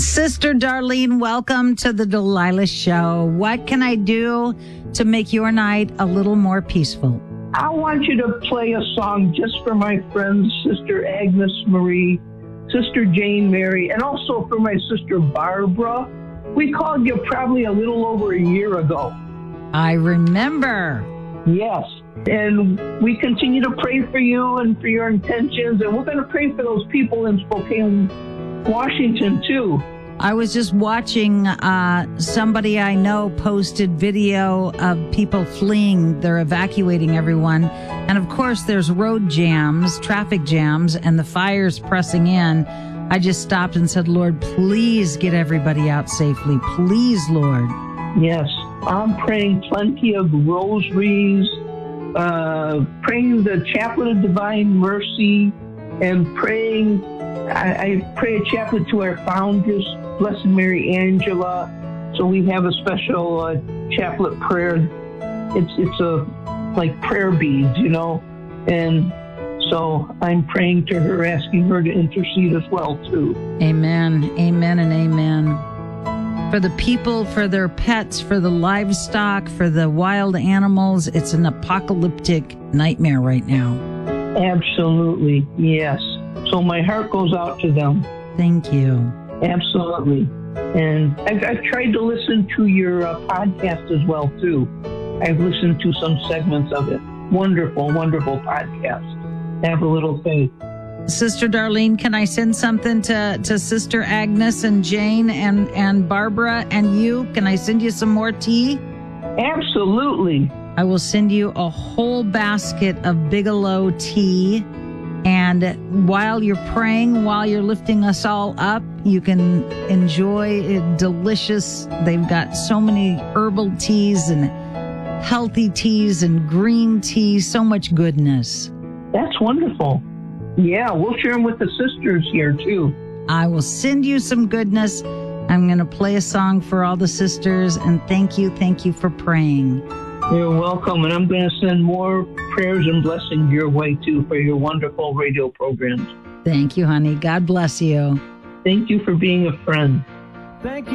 Sister Darlene, welcome to the Delilah Show. What can I do to make your night a little more peaceful? I want you to play a song just for my friends, Sister Agnes Marie, Sister Jane Mary, and also for my sister Barbara. We called you probably a little over a year ago. I remember. Yes. And we continue to pray for you and for your intentions. And we're going to pray for those people in Spokane, Washington, too. I was just watching somebody I know posted video of people fleeing. They're evacuating everyone. And of course, there's road jams, traffic jams, and the fire's pressing in. I just stopped and said, Lord, please get everybody out safely. Please, Lord. Yes. I'm praying plenty of rosaries, praying the Chaplet of Divine Mercy, and praying, I pray a chaplet to our foundress, Blessed Mary Angela. So we have a special chaplet prayer. It's a like prayer beads, you know, and so I'm praying to her, asking her to intercede as well, too. Amen, amen, and amen. For the people, for their pets, for the livestock, for the wild animals, it's an apocalyptic nightmare right now. Absolutely, yes. So my heart goes out to them. Thank you. Absolutely. And I've tried to listen to your podcast as well, too. I've listened to some segments of it. Wonderful, wonderful podcast. Have a little faith. Sister Darlene, can I send something to Sister Agnes and Jane and Barbara and you? Can I send you some more tea? Absolutely. I will send you a whole basket of Bigelow tea. And while you're praying, while you're lifting us all up, you can enjoy it delicious. They've got so many herbal teas and healthy teas and green tea, so much goodness. That's wonderful. Yeah, we'll share them with the sisters here, too. I will send you some goodness. I'm going to play a song for all the sisters, and thank you for praying. You're welcome, and I'm going to send more prayers and blessings your way, too, for your wonderful radio programs. Thank you, honey. God bless you. Thank you for being a friend. Thank you.